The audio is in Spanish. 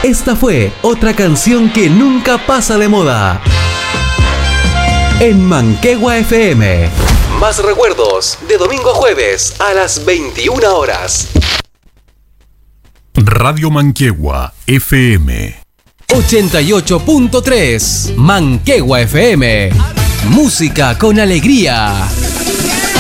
Esta fue otra canción que nunca pasa de moda. En Manquehue FM. Más recuerdos de domingo a jueves a las 21 horas. Radio Manquehue FM 88.3 Manquehue FM. Música con alegría.